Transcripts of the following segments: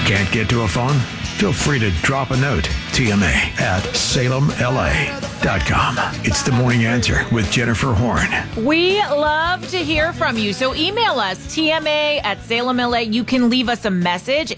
Can't get to a phone? Feel free to drop a note. TMA at SalemLA.com. It's the Morning Answer with Jennifer Horn. We love to hear from you. So email us, TMA at SalemLA. You can leave us a message,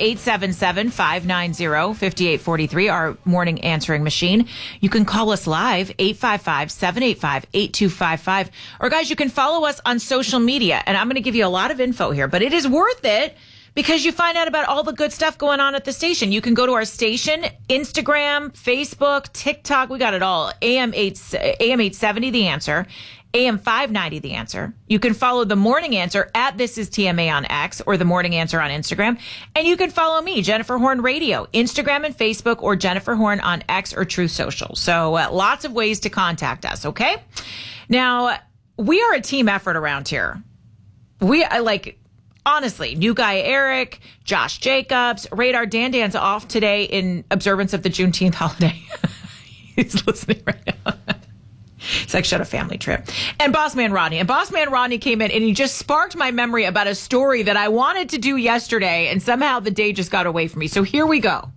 877-590-5843, our morning answering machine. You can call us live, 855-785-8255. Or guys, you can follow us on social media. And I'm going to give you a lot of info here, but it is worth it, because you find out about all the good stuff going on at the station. You can go to our station, Instagram, Facebook, TikTok. We got it all. AM 870, The Answer. AM 590, The Answer. You can follow The Morning Answer at This Is TMA on X, or The Morning Answer on Instagram. And you can follow me, Jennifer Horn Radio, Instagram and Facebook, or Jennifer Horn on X or Truth Social. So lots of ways to contact us, okay? Now, we are a team effort around here. Honestly, new guy Eric, Josh Jacobs, Radar Dan's off today in observance of the Juneteenth holiday. He's listening right now. It's like, shut a family trip. And Boss Man Rodney. And Boss Man Rodney came in and he just sparked my memory about a story that I wanted to do yesterday, and somehow the day just got away from me. So here we go.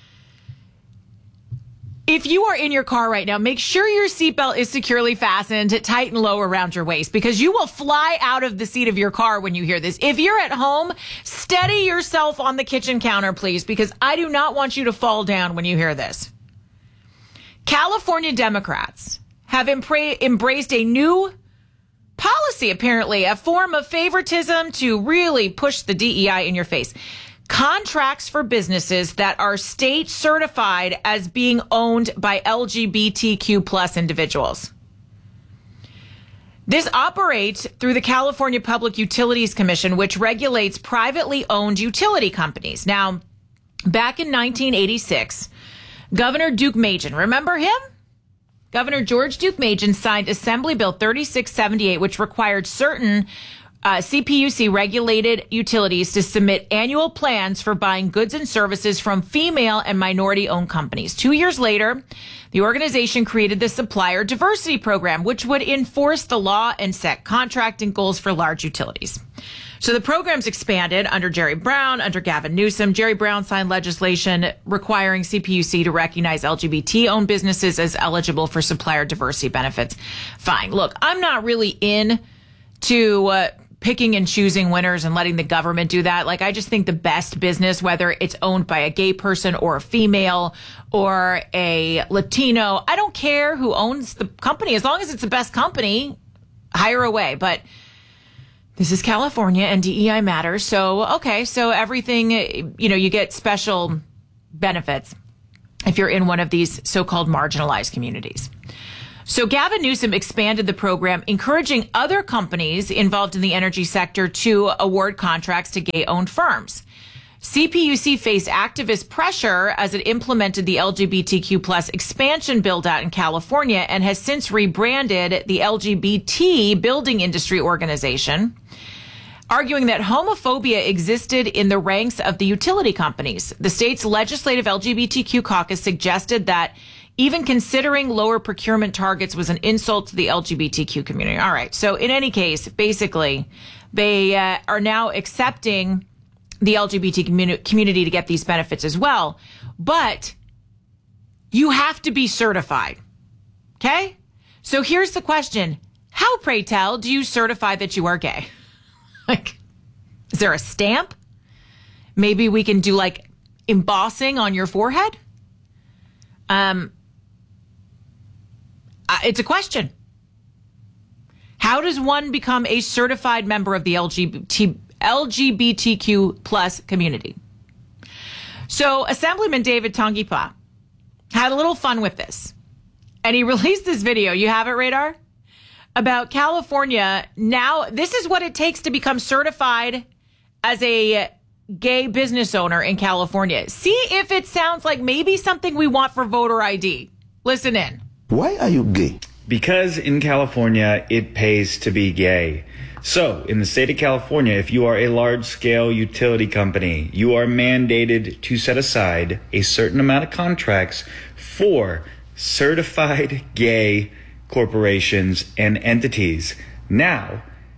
If you are in your car right now, make sure your seatbelt is securely fastened tight and low around your waist, because you will fly out of the seat of your car when you hear this. If you're at home, steady yourself on the kitchen counter, please, because I do not want you to fall down when you hear this. California Democrats have embraced a new policy, apparently, a form of favoritism to really push the DEI in your face. Contracts for businesses that are state certified as being owned by LGBTQ plus individuals. This operates through the California Public Utilities Commission, which regulates privately owned utility companies. Now, back in 1986, Governor Duke Majan, remember him? Governor George Duke Majan signed Assembly Bill 3678, which required certain CPUC regulated utilities to submit annual plans for buying goods and services from female and minority owned companies. 2 years later, the organization created the Supplier Diversity Program, which would enforce the law and set contracting goals for large utilities. So the program's expanded under Jerry Brown, under Gavin Newsom. Jerry Brown signed legislation requiring CPUC to recognize LGBT-owned businesses as eligible for supplier diversity benefits. Fine. Look, I'm not really into picking and choosing winners and letting the government do that. Like, I just think the best business, whether it's owned by a gay person or a female or a Latino, I don't care who owns the company. As long as it's the best company, hire away. But this is California and DEI matters. So, okay, so everything, you get special benefits if you're in one of these so-called marginalized communities. So Gavin Newsom expanded the program, encouraging other companies involved in the energy sector to award contracts to gay-owned firms. CPUC faced activist pressure as it implemented the LGBTQ plus expansion build-out in California and has since rebranded the LGBT Building Industry Organization, arguing that homophobia existed in the ranks of the utility companies. The state's legislative LGBTQ caucus suggested that even considering lower procurement targets was an insult to the LGBTQ community. All right. So in any case, basically, they are now accepting the LGBT community to get these benefits as well. But you have to be certified. Okay? So here's the question. How, pray tell, do you certify that you are gay? Like, is there a stamp? Maybe we can do like embossing on your forehead? It's a question. How does one become a certified member of the LGBTQ plus community? So Assemblyman David Tongipa had a little fun with this. And he released this video. You have it, Radar? About California. Now, this is what it takes to become certified as a gay business owner in California. See if it sounds like maybe something we want for voter ID. Listen in. Why are you gay? Because in California, it pays to be gay. So, in the state of California, if you are a large-scale utility company, you are mandated to set aside a certain amount of contracts for certified gay corporations and entities. Now,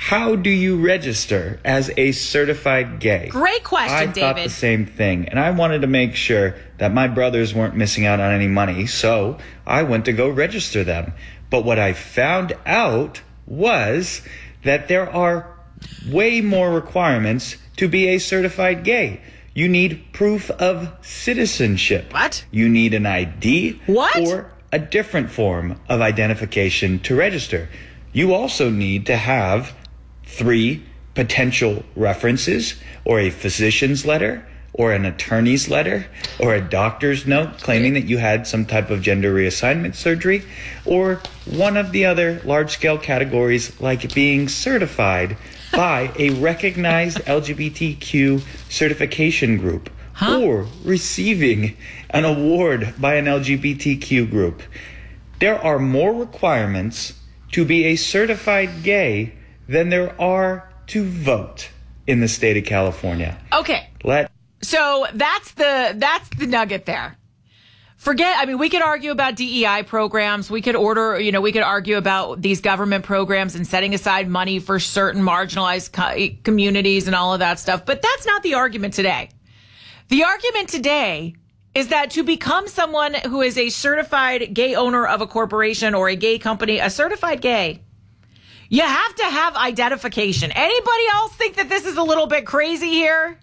how do you register as a certified gay? Great question, David. I thought the same thing, and I wanted to make sure that my brothers weren't missing out on any money, so I went to go register them. But what I found out was that there are way more requirements to be a certified gay. You need proof of citizenship. What? You need an ID. What? Or a different form of identification to register. You also need to have 3 potential references, or a physician's letter, or an attorney's letter, or a doctor's note claiming that you had some type of gender reassignment surgery, or one of the other large-scale categories like being certified by a recognized LGBTQ certification group, or receiving an award by an LGBTQ group. There are more requirements to be a certified gay than there are to vote in the state of California. Okay. So that's the nugget there. We could argue about DEI programs. We could argue about these government programs and setting aside money for certain marginalized communities and all of that stuff. But that's not the argument today. The argument today is that to become someone who is a certified gay owner of a corporation or a gay company, a certified gay, you have to have identification. Anybody else think that this is a little bit crazy here?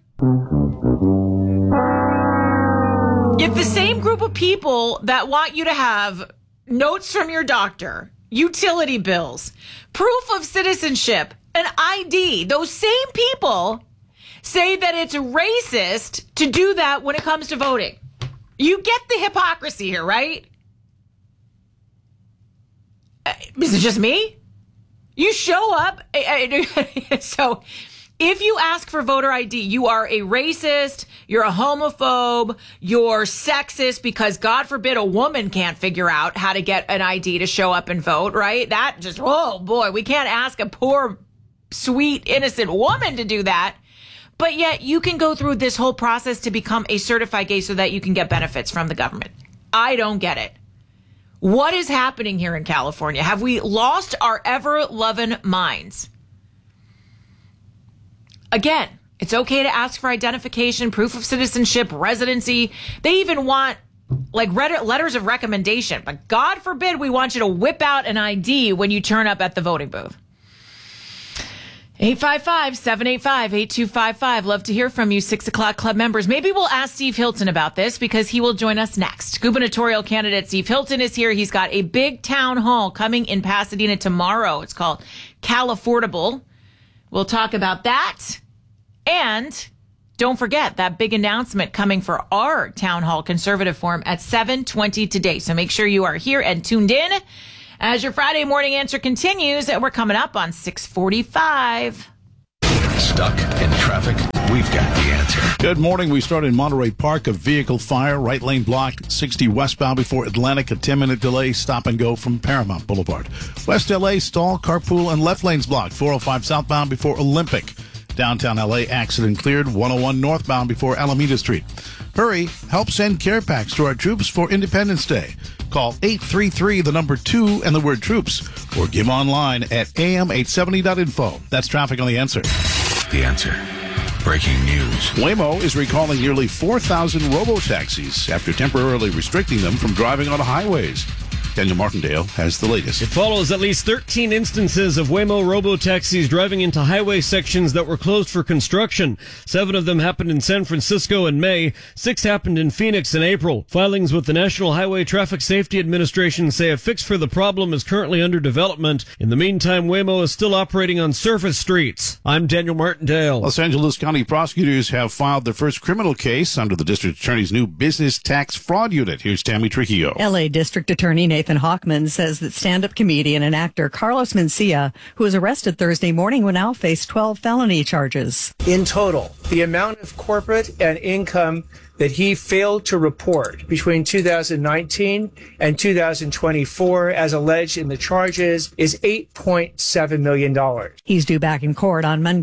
If the same group of people that want you to have notes from your doctor, utility bills, proof of citizenship, an ID, those same people say that it's racist to do that when it comes to voting. You get the hypocrisy here, right? Is it just me? You show up. So if you ask for voter ID, you are a racist, you're a homophobe, you're sexist because, God forbid, a woman can't figure out how to get an ID to show up and vote, right? That just, oh boy, we can't ask a poor, sweet, innocent woman to do that. But yet you can go through this whole process to become a certified gay so that you can get benefits from the government. I don't get it. What is happening here in California? Have we lost our ever-loving minds? Again, it's okay to ask for identification, proof of citizenship, residency. They even want letters of recommendation. But God forbid we want you to whip out an ID when you turn up at the voting booth. 855-785-8255. Love to hear from you, 6 o'clock club members. Maybe we'll ask Steve Hilton about this because he will join us next. Gubernatorial candidate Steve Hilton is here. He's got a big town hall coming in Pasadena tomorrow. It's called Califortable. We'll talk about that. And don't forget that big announcement coming for our town hall conservative forum at 7:20 today. So make sure you are here and tuned in. As your Friday morning answer continues, we're coming up on 6:45. Stuck in traffic? We've got the answer. Good morning. We start in Monterey Park. A vehicle fire. Right lane blocked. 60 westbound before Atlantic. A 10-minute delay. Stop and go from Paramount Boulevard. West LA stall, carpool, and left lanes blocked. 405 southbound before Olympic. Downtown LA accident cleared. 101 northbound before Alameda Street. Hurry. Help send care packs to our troops for Independence Day. Call 833 the number 2 and the word troops, or give online at am870.info. That's traffic on The Answer. The Answer. Breaking news. Waymo is recalling nearly 4,000 robo-taxis after temporarily restricting them from driving on highways. Daniel Martindale has the latest. It follows at least 13 instances of Waymo robo-taxis driving into highway sections that were closed for construction. 7 of them happened in San Francisco in May. 6 happened in Phoenix in April. Filings with the National Highway Traffic Safety Administration say a fix for the problem is currently under development. In the meantime, Waymo is still operating on surface streets. I'm Daniel Martindale. Los Angeles County prosecutors have filed their first criminal case under the district attorney's new business tax fraud unit. Here's Tammy Trujillo. L.A. District Attorney Nathan Hochman says that stand-up comedian and actor Carlos Mencia, who was arrested Thursday morning, will now face 12 felony charges. In total, the amount of corporate and income that he failed to report between 2019 and 2024, as alleged in the charges, is $8.7 million. He's due back in court on Monday.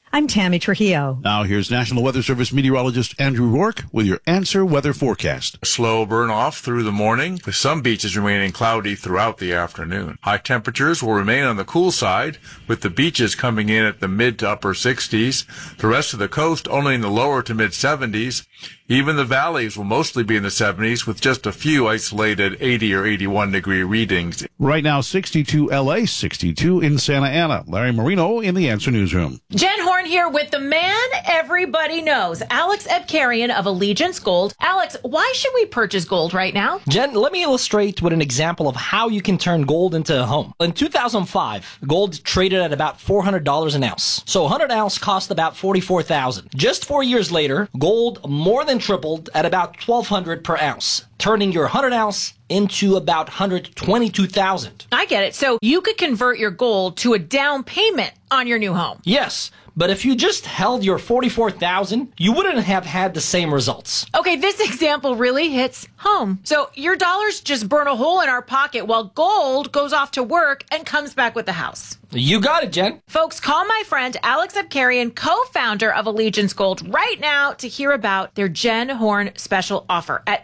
I'm Tammy Trujillo. Now here's National Weather Service meteorologist Andrew Rourke with your Answer Weather Forecast. Slow burn off through the morning, with some beaches remaining cloudy throughout the afternoon. High temperatures will remain on the cool side, with the beaches coming in at the mid to upper 60s. The rest of the coast only in the lower to mid 70s. Even the valleys will mostly be in the 70s, with just a few isolated 80 or 81 degree readings. Right now, 62 LA, 62 in Santa Ana. Larry Marino in the Answer Newsroom. Jen Horn here with the man everybody knows, Alex Ebkarian of Allegiance Gold. Alex, why should we purchase gold right now? Jen, let me illustrate with an example of how you can turn gold into a home. In 2005, gold traded at about $400 an ounce. So 100 ounce cost about $44,000. Just 4 years later, gold more than tripled at about $1,200 per ounce, turning your 100 ounce into about $122,000. I get it. So you could convert your gold to a down payment on your new home. Yes, but if you just held your $44,000, you wouldn't have had the same results. Okay, this example really hits home. So your dollars just burn a hole in our pocket while gold goes off to work and comes back with the house. You got it, Jen. Folks, call my friend Alex Ebkarian, co-founder of Allegiance Gold, right now to hear about their Jen Horn special offer at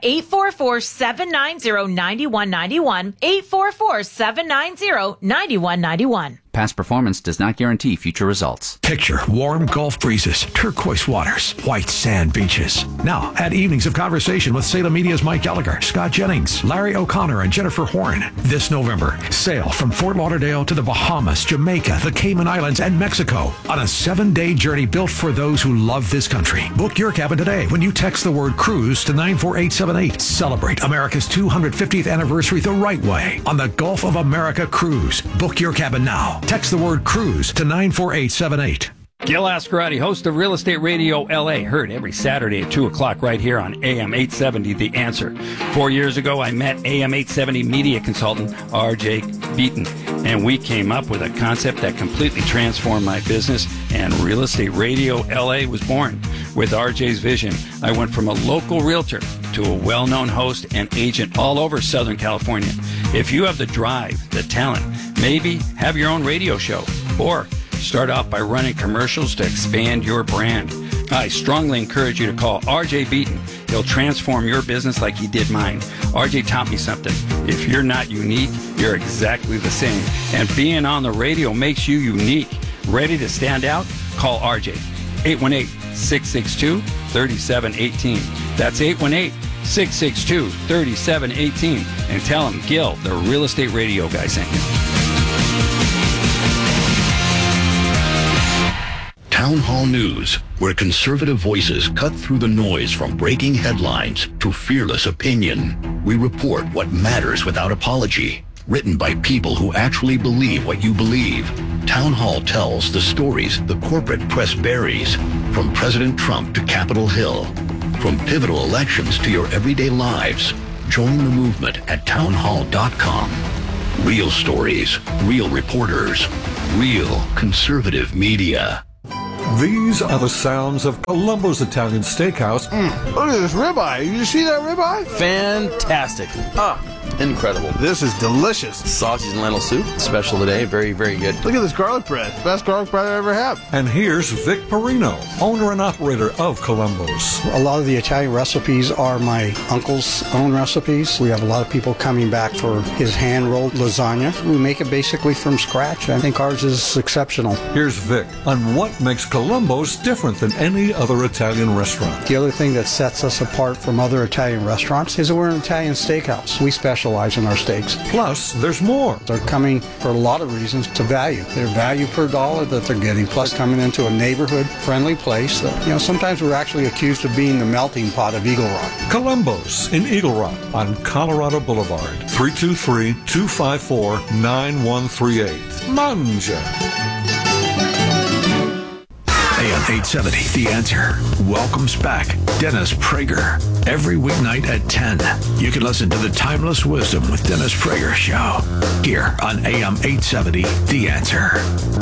844-790-9191, 844-790-9191. Past performance does not guarantee future results. Picture warm Gulf breezes, turquoise waters, white sand beaches. Now, add evenings of conversation with Salem Media's Mike Gallagher, Scott Jennings, Larry O'Connor, and Jennifer Horn. This November, sail from Fort Lauderdale to the Bahamas, Jamaica, the Cayman Islands, and Mexico on a 7-day journey built for those who love this country. Book your cabin today when you text the word cruise to 94878. Celebrate America's 250th anniversary the right way on the Gulf of America Cruise. Book your cabin now. Text the word cruise to 94878. Gil Ascarati, host of Real Estate Radio LA, heard every Saturday at 2 o'clock right here on AM 870, The Answer. 4 years ago, I met AM 870 media consultant RJ Beaton, and we came up with a concept that completely transformed my business, and Real Estate Radio LA was born. With RJ's vision, I went from a local realtor to a well-known host and agent all over Southern California. If you have the drive, the talent, maybe have your own radio show, or start off by running commercials to expand your brand, I strongly encourage you to call RJ Beaton. He'll transform your business like he did mine. RJ taught me something. If you're not unique, you're exactly the same. And being on the radio makes you unique. Ready to stand out? Call RJ. 818-662-3718. That's 818-662-3718. And tell him Gil, the Real Estate Radio guy, sent you. Town Hall News, where conservative voices cut through the noise from breaking headlines to fearless opinion. We report what matters without apology. Written by people who actually believe what you believe. Town Hall tells the stories the corporate press buries, from President Trump to Capitol Hill. From pivotal elections to your everyday lives. Join the movement at townhall.com. Real stories, real reporters, real conservative media. These are the sounds of Columbo's Italian Steakhouse. Look at this ribeye. You see that ribeye? Fantastic. Incredible. This is delicious. Sausage and lentil soup, special today. Very, very good. Look at this garlic bread. Best garlic bread I ever had. And here's Vic Perino, owner and operator of Columbo's. A lot of the Italian recipes are my uncle's own recipes. We have a lot of people coming back for his hand-rolled lasagna. We make it basically from scratch. I think ours is exceptional. Here's Vic on what makes Columbo's different than any other Italian restaurant. The other thing that sets us apart from other Italian restaurants is that we're an Italian steakhouse. We specialize in our steaks. Plus, there's more. They're coming for a lot of reasons to value. Their value per dollar that they're getting, plus coming into a neighborhood-friendly place that, sometimes we're actually accused of being the melting pot of Eagle Rock. Columbo's in Eagle Rock on Colorado Boulevard, 323-254-9138. Mangia. AM 870, The Answer, welcomes back Dennis Prager. Every weeknight at 10, you can listen to the Timeless Wisdom with Dennis Prager show here on AM 870, The Answer.